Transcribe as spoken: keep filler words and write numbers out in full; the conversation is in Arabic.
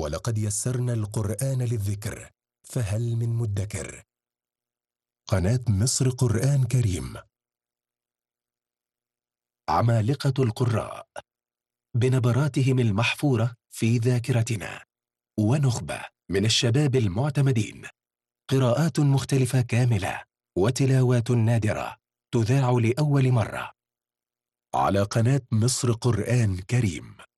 ولقد يسرنا القرآن للذكر فهل من مدكر. قناة مصر قرآن كريم. عمالقة القراء بنبراتهم المحفورة في ذاكرتنا، ونخبة من الشباب المعتمدين، قراءات مختلفة كاملة وتلاوات نادرة تذاع لأول مرة على قناة مصر قرآن كريم.